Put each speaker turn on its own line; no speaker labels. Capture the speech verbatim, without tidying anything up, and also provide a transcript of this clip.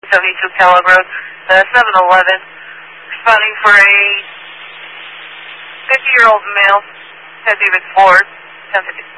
seventy-two Kellogg Road, the seven eleven, responding for a fifty-year-old male, Ted David Ford, ten fifty.